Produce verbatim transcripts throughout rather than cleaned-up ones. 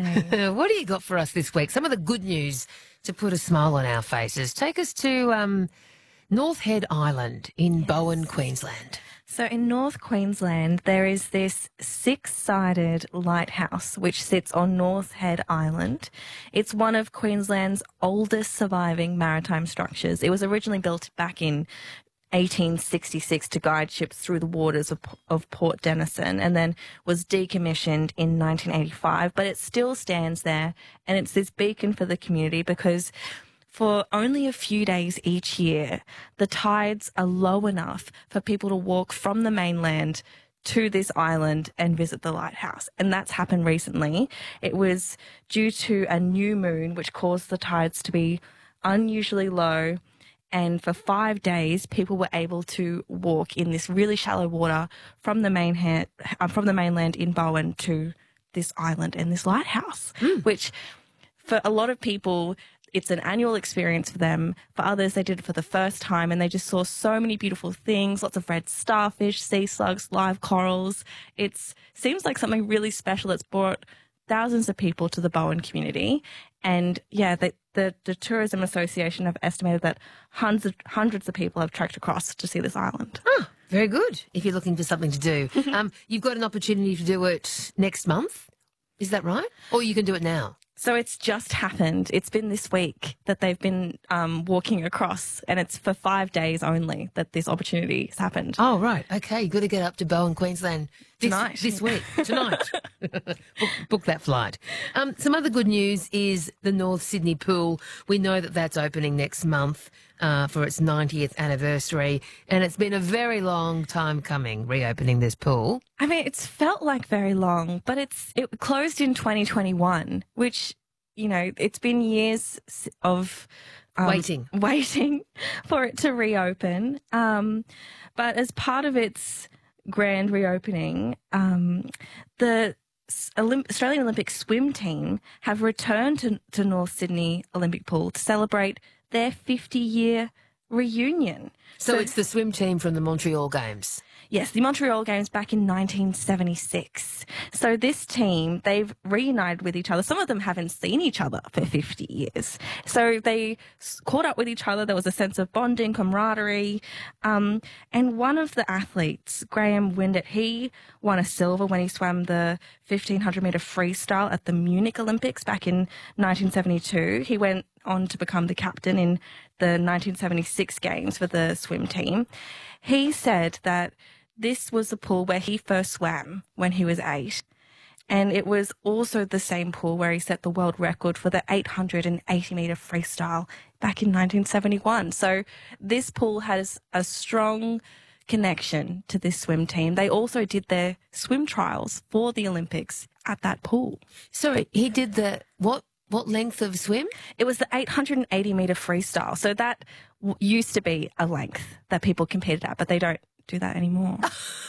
Exactly. What do you got for us this week? Some of the good news to put a smile on our faces. Take us to um, North Head Island in Yes. Bowen, Queensland. So in North Queensland, there is this six-sided lighthouse which sits on North Head Island. It's one of Queensland's oldest surviving maritime structures. It was originally built back in eighteen sixty-six to guide ships through the waters of, of Port Denison, and then was decommissioned in nineteen eighty-five. But it still stands there, and it's this beacon for the community because for only a few days each year, the tides are low enough for people to walk from the mainland to this island and visit the lighthouse. And that's happened recently. It was due to a new moon, which caused the tides to be unusually low. And for five days, people were able to walk in this really shallow water from the main ha- uh, from the mainland in Bowen to this island and this lighthouse, mm. which for a lot of people, it's an annual experience for them. For others, they did it for the first time and they just saw so many beautiful things, lots of red starfish, sea slugs, live corals. It seems like something really special that's brought thousands of people to the Bowen community. And yeah, the, the, the Tourism Association have estimated that hundreds, hundreds of people have trekked across to see this island. Oh, very good. If you're looking for something to do. um, you've got an opportunity to do it next month. Is that right? Or you can do it now? So it's just happened. It's been this week that they've been um, walking across, and it's for five days only that this opportunity has happened. Oh, right. Okay, you've got to get up to Bowen, Queensland this, Tonight. this week, tonight. book, book that flight. Um, some other good news is the North Sydney Pool. We know that that's opening next month uh, for its ninetieth anniversary, and it's been a very long time coming, reopening this pool. I mean, it's felt like very long, but it's it closed in twenty twenty-one, which, you know, it's been years of um, waiting, waiting for it to reopen. Um, but as part of its grand reopening, um, the Olymp- Australian Olympic swim team have returned to, to North Sydney Olympic Pool to celebrate their fifty-year reunion. So, so it's the swim team from the Montreal Games. Yes, the Montreal Games back in nineteen seventy-six. So this team, they've reunited with each other. Some of them haven't seen each other for fifty years. So they caught up with each other. There was a sense of bonding, camaraderie. Um, and one of the athletes, Graham Windett, he won a silver when he swam the fifteen hundred metre freestyle at the Munich Olympics back in nineteen seventy-two. He went on to become the captain in the nineteen seventy-six Games for the swim team. He said that this was the pool where he first swam when he was eight. And it was also the same pool where he set the world record for the eight hundred eighty metre freestyle back in nineteen seventy-one. So this pool has a strong connection to this swim team. They also did their swim trials for the Olympics at that pool. Sorry, he did the what? What length of swim? It was the eight hundred eighty metre freestyle. So that w- used to be a length that people competed at, but they don't do that anymore.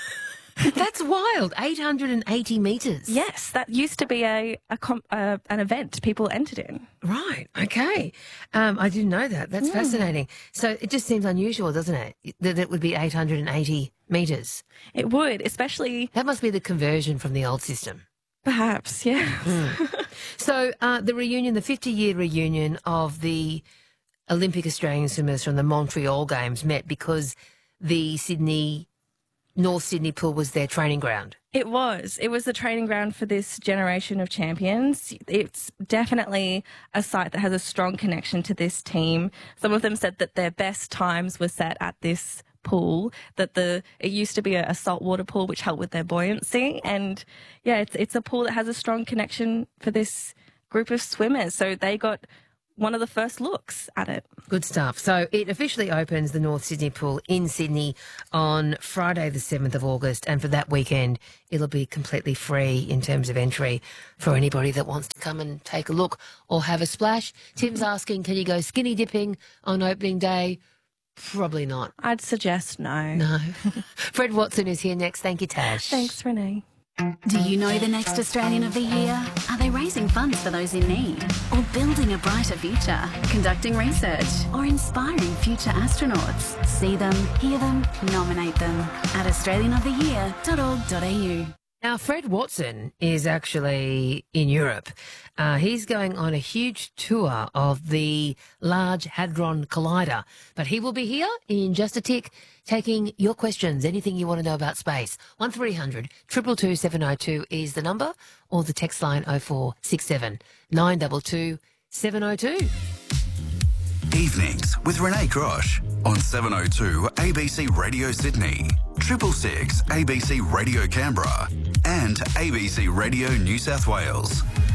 That's wild. eight hundred eighty metres. Yes, that used to be a, a com- uh, an event people entered in. Right, okay. Um, I didn't know that. That's mm. fascinating. So it just seems unusual, doesn't it, that it would be eight hundred eighty metres? It would, especially... That must be the conversion from the old system. Perhaps, yeah. Mm. So uh, the reunion, the fifty-year reunion of the Olympic Australian swimmers from the Montreal Games met because the Sydney, North Sydney Pool was their training ground. It was. It was the training ground for this generation of champions. It's definitely a site that has a strong connection to this team. Some of them said that their best times were set at this pool, that the it used to be a, a saltwater pool which helped with their buoyancy, and yeah, it's it's a pool that has a strong connection for this group of swimmers. So they got one of the first looks at it. Good stuff. So it officially opens, the North Sydney Pool in Sydney, on Friday the seventh of August, and for that weekend it'll be completely free in terms of entry for anybody that wants to come and take a look or have a splash. Tim's asking, can you go skinny dipping on opening day? Probably not. I'd suggest no. No. Fred Watson is here next. Thank you, Tash. Thanks, Renee. Do you know the next Australian of the Year? Are they raising funds for those in need? Or building a brighter future? Conducting research? Or inspiring future astronauts? See them, hear them, nominate them at australian of the year dot org dot a u. Now, Fred Watson is actually in Europe. Uh, he's going on a huge tour of the Large Hadron Collider, but he will be here in just a tick taking your questions, anything you want to know about space. one three hundred two two two seven oh two is the number, or the text line oh four six seven nine two two seven oh two. Evenings with Renee Grosh on seven oh two A B C Radio Sydney, triple six A B C Radio Canberra and A B C Radio New South Wales.